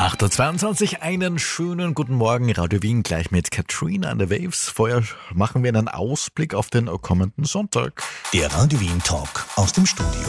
8.22 Uhr, einen schönen guten Morgen, Radio Wien, gleich mit Katrina an the Waves. Vorher machen wir einen Ausblick auf den kommenden Sonntag. Der Radio Wien Talk aus dem Studio.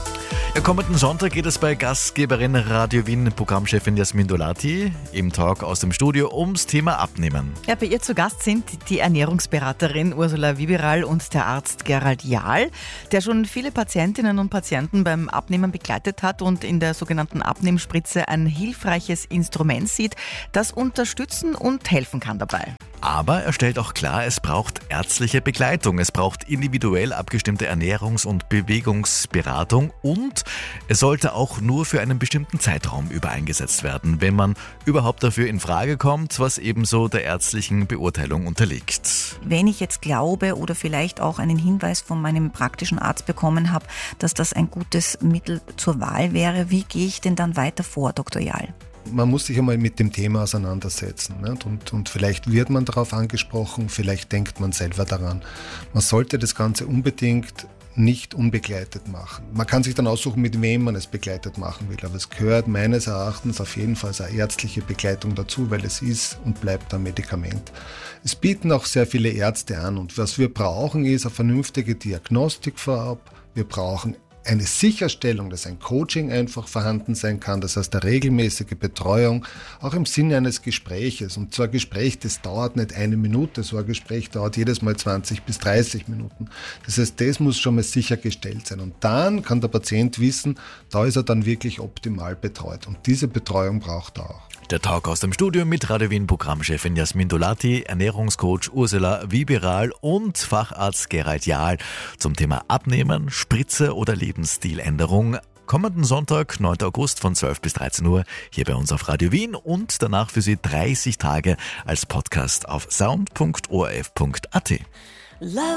Am kommenden Sonntag geht es bei Gastgeberin Radio Wien, Programmchefin Jasmin Dolati, im Talk aus dem Studio ums Thema Abnehmen. Ja, bei ihr zu Gast sind die Ernährungsberaterin Ursula Wieberall und der Arzt Gerald Jahl, der schon viele Patientinnen und Patienten beim Abnehmen begleitet hat und in der sogenannten Abnehmspritze ein hilfreiches Instrument sieht, das unterstützen und helfen kann dabei. Aber er stellt auch klar, es braucht ärztliche Begleitung, es braucht individuell abgestimmte Ernährungs- und Bewegungsberatung und es sollte auch nur für einen bestimmten Zeitraum über eingesetzt werden, wenn man überhaupt dafür in Frage kommt, was ebenso der ärztlichen Beurteilung unterliegt. Wenn ich jetzt glaube oder vielleicht auch einen Hinweis von meinem praktischen Arzt bekommen habe, dass das ein gutes Mittel zur Wahl wäre, wie gehe ich denn dann weiter vor, Dr. Jahl? Man muss sich einmal mit dem Thema auseinandersetzen, nicht? Und vielleicht wird man darauf angesprochen, vielleicht denkt man selber daran. Man sollte das Ganze unbedingt nicht unbegleitet machen. Man kann sich dann aussuchen, mit wem man es begleitet machen will, aber es gehört meines Erachtens auf jeden Fall eine ärztliche Begleitung dazu, weil es ist und bleibt ein Medikament. Es bieten auch sehr viele Ärzte an und was wir brauchen, ist eine vernünftige Diagnostik vorab. Wir brauchen eine Sicherstellung, dass ein Coaching einfach vorhanden sein kann, das heißt eine regelmäßige Betreuung, auch im Sinne eines Gespräches. Und so ein Gespräch, das dauert nicht 1 Minute, so ein Gespräch dauert jedes Mal 20 bis 30 Minuten. Das heißt, das muss schon mal sichergestellt sein. Und dann kann der Patient wissen, da ist er dann wirklich optimal betreut. Und diese Betreuung braucht er auch. Der Talk aus dem Studio mit Radio Wien Programmchefin Jasmin Dolati, Ernährungscoach Ursula Wieberall und Facharzt Gerald Jahl zum Thema Abnehmen, Spritze oder Lebensstiländerung. Kommenden Sonntag, 9. August von 12 bis 13 Uhr hier bei uns auf Radio Wien und danach für Sie 30 Tage als Podcast auf sound.orf.at.